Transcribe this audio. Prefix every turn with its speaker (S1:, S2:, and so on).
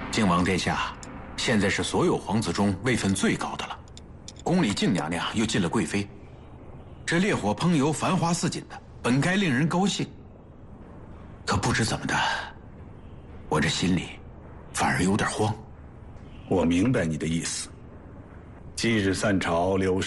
S1: 靖王殿下，现在是所有皇子中位分最高的了，宫里靖娘娘又进了贵妃，这烈火烹油、繁花似锦的，本该令人高兴。可不知怎么的，我这心里反而有点慌。
S2: 我明白你的意思。今日散朝，柳